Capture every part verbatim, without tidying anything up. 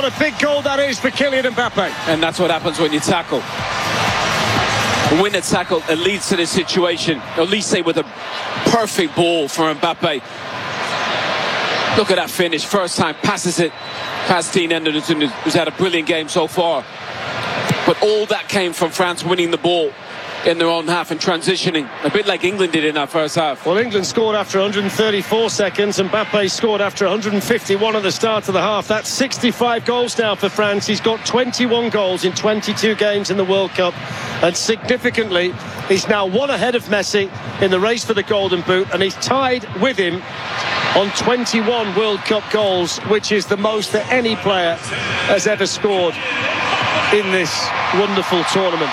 a big goal that is for Kylian Mbappe. And that's what happens when you tackle. When a tackle, it leads to this situation. Olise with a perfect ball for Mbappe. Look at that finish. First time, passes it past Dean Henderson, who's had a brilliant game so far. But all that came from France winning the ball in their own half and transitioning, a bit like England did in that first half. Well, England scored after one hundred thirty-four seconds, and Mbappe scored after one hundred fifty-one at the start of the half. That's sixty-five goals now for France. He's got twenty-one goals in twenty-two games in the World Cup, and significantly, he's now one ahead of Messi in the race for the Golden Boot, and he's tied with him on twenty-one World Cup goals, which is the most that any player has ever scored in this wonderful tournament.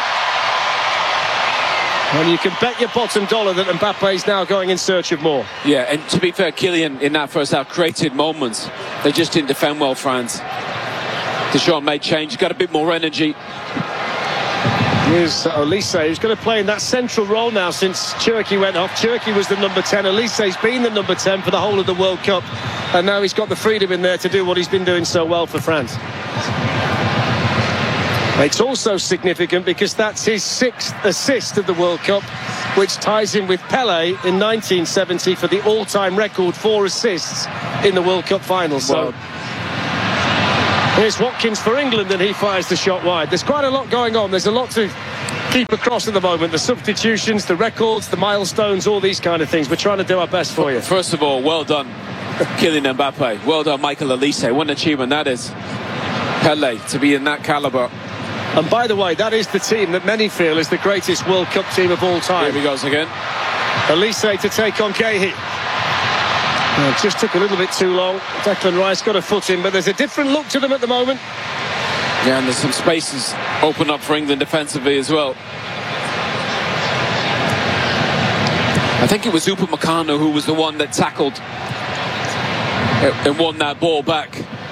And you can bet your bottom dollar that Mbappe is now going in search of more. Yeah, and to be fair, Kylian in that first half created moments. They just didn't defend well, France. Deschamps made change, got a bit more energy. Here's Olise, who's going to play in that central role now since Cherki went off. Cherki was the number ten. Olise's been the number ten for the whole of the World Cup. And now he's got the freedom in there to do what he's been doing so well for France. It's also significant because that's his sixth assist of the World Cup, which ties him with Pelé in nineteen seventy for the all-time record for assists in the World Cup final. So here's Watkins for England, and he fires the shot wide. There's quite a lot going on. There's a lot to keep across at the moment. The substitutions, the records, the milestones, all these kind of things. We're trying to do our best for you. First of all, well done, Kylian Mbappe. Well done, Michael Olise. What an achievement that is. Pelé, to be in that calibre. And by the way, that is the team that many feel is the greatest World Cup team of all time. Here he goes again. Olise to take on Guehi. Well, it just took a little bit too long. Declan Rice got a foot in, but there's a different look to them at the moment. Yeah, and there's some spaces open up for England defensively as well. I think it was Upamecano who was the one that tackled and won that ball back.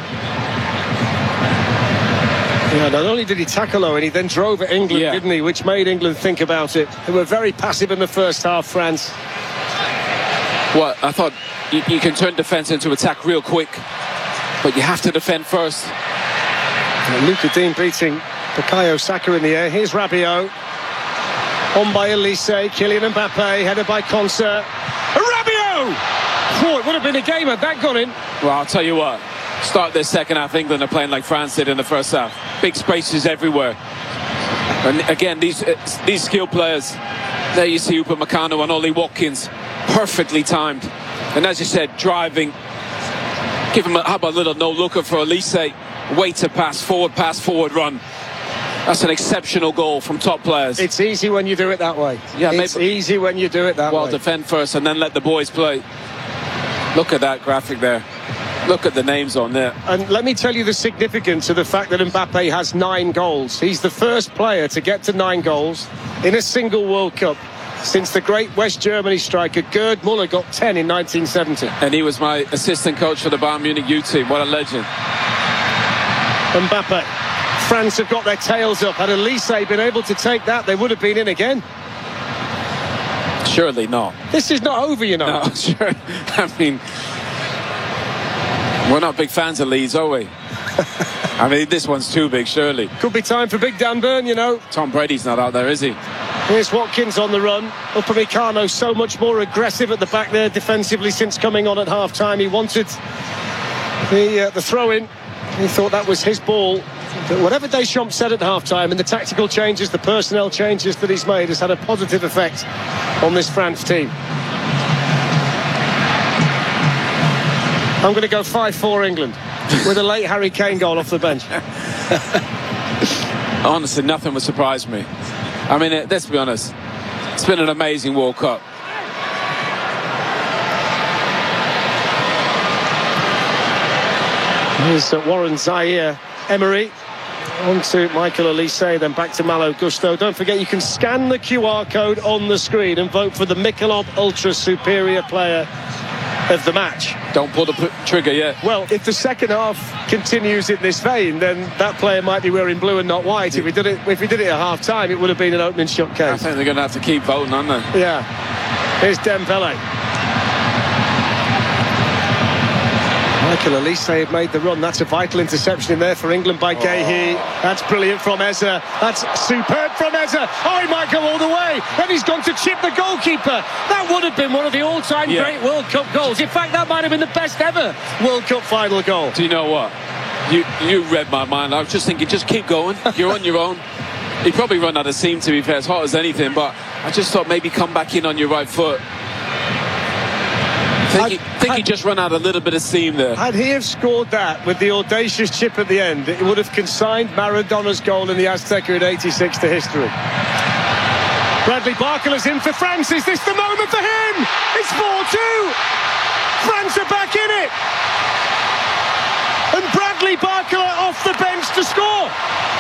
Yeah, not only did he tackle Owen, he then drove at England, yeah. didn't he? Which made England think about it. They were very passive in the first half, France. Well, I thought you, you can turn defence into attack real quick, but you have to defend first. And Luka Dean beating Bukayo Saka in the air. Here's Rabiot. On by Olise. Kylian Mbappe, headed by Concert. Rabiot! Oh, it would have been a game had that gone in. Well, I'll tell you what. Start this second half, England are playing like France did in the first half. Big spaces everywhere. And again, these uh, these skilled players, there you see Upamecano and Ollie Watkins, perfectly timed. And as you said, driving. Give him a, how about a little no-looker for Olise. Wait to pass forward, pass forward, run. That's an exceptional goal from top players. It's easy when you do it that way. Yeah, it's maybe, easy when you do it that well, way. Well, defend first and then let the boys play. Look at that graphic there. Look at the names on there. And let me tell you the significance of the fact that Mbappe has nine goals. He's the first player to get to nine goals in a single World Cup since the great West Germany striker Gerd Müller got ten in nineteen seventy. And he was my assistant coach for the Bayern Munich U team. What a legend. Mbappe. France have got their tails up. Had Olise been able to take that, they would have been in again. Surely not. This is not over, you know. No, sure. I mean, we're not big fans of Leeds, are we? I mean, this one's too big, surely. Could be time for Big Dan Burn, you know. Tom Brady's not out there, is he? Here's Watkins on the run. Upamecano so much more aggressive at the back there defensively since coming on at half-time. He wanted the, uh, the throw-in. He thought that was his ball. But whatever Deschamps said at half-time and the tactical changes, the personnel changes that he's made has had a positive effect on this France team. I'm going to go five four England with a late Harry Kane goal off the bench. Honestly, nothing would surprise me. I mean, it, let's be honest. It's been an amazing World Cup. Here's uh, Warren Zaire Emery. On to Michael Olise, then back to Malo Gusto. Don't forget, you can scan the Q R code on the screen and vote for the Michelob Ultra Superior Player of the match. Don't pull the trigger yet. Well, if the second half continues in this vein, then that player might be wearing blue and not white. If we did it, if we did it at half time, it would have been an opening shot case. I think they're going to have to keep voting, aren't they? Yeah. Here's Dembele. Michael Elise had made the run. That's a vital interception in there for England by Gahey. That's brilliant from Eze. That's superb from Eze. Oh, he might go all the way. Then he's gone to chip the goalkeeper. That would have been one of the all-time Yeah. great World Cup goals. In fact, that might have been the best ever World Cup final goal. Do you know what? You you read my mind. I was just thinking, just keep going. You're on your own. He probably run out of steam, to be fair, as hot as anything. But I just thought maybe come back in on your right foot. I think, I'd- he, think he I'd- just run out a little bit of steam there. Had he have scored that with the audacious chip at the end, it would have consigned Maradona's goal in the Azteca in eighty-six to history. Bradley Barcola's in for France. Is this the moment for him? It's four two. France are back in it. And Bradley Barcola off the bench to score.